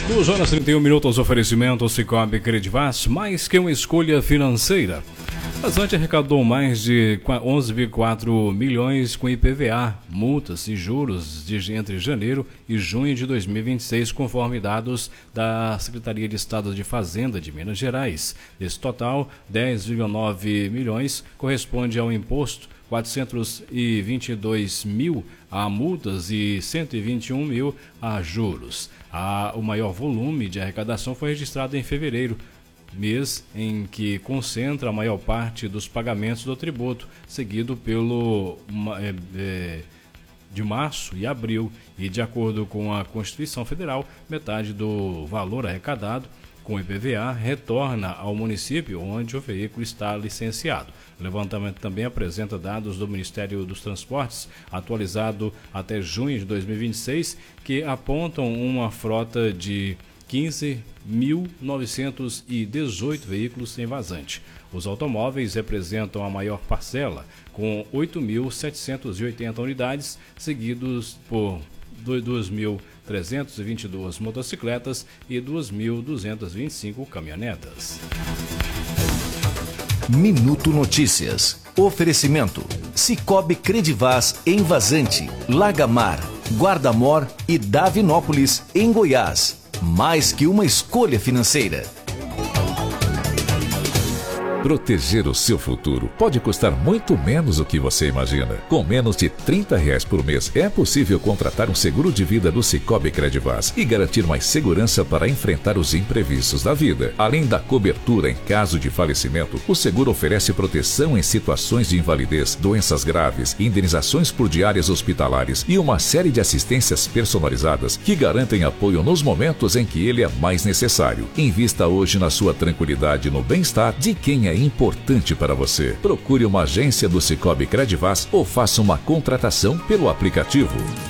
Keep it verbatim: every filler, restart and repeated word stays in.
duas horas e trinta e um minutos, oferecimento Sicoob Credivas, mais que uma escolha financeira. Vazante arrecadou mais de onze vírgula quatro milhões com I P V A, multas e juros de, entre janeiro e junho de dois mil e vinte e seis, conforme dados da Secretaria de Estado de Fazenda de Minas Gerais. Desse total, dez vírgula nove milhões corresponde ao imposto, quatrocentos e vinte e dois mil a multas e cento e vinte e um mil a juros. A, o maior volume de arrecadação foi registrado em fevereiro, mês em que concentra a maior parte dos pagamentos do tributo, seguido pelo é, é, de março e abril, e de acordo com a Constituição Federal, metade do valor arrecadado com I P V A retorna ao município onde o veículo está licenciado. O levantamento também apresenta dados do Ministério dos Transportes, atualizado até junho de dois mil e vinte e seis, que apontam uma frota de quinze mil novecentos e dezoito veículos sem vazante. Os automóveis representam a maior parcela, com oito mil setecentas e oitenta unidades, seguidos por dois mil trezentas e vinte e duas motocicletas e duas mil duzentas e vinte e cinco caminhonetas. Minuto Notícias. Oferecimento: Sicoob Credivas em Vazante, Lagamar, Guarda-Mor e Davinópolis, em Goiás. Mais que uma escolha financeira. Proteger o seu futuro pode custar muito menos do que você imagina. Com menos de trinta reais por mês, é possível contratar um seguro de vida do Sicoob Credivas e garantir mais segurança para enfrentar os imprevistos da vida. Além da cobertura em caso de falecimento, o seguro oferece proteção em situações de invalidez, doenças graves, indenizações por diárias hospitalares e uma série de assistências personalizadas que garantem apoio nos momentos em que ele é mais necessário. Invista hoje na sua tranquilidade e no bem-estar de quem é importante para você. Procure uma agência do Sicoob Credivas ou faça uma contratação pelo aplicativo.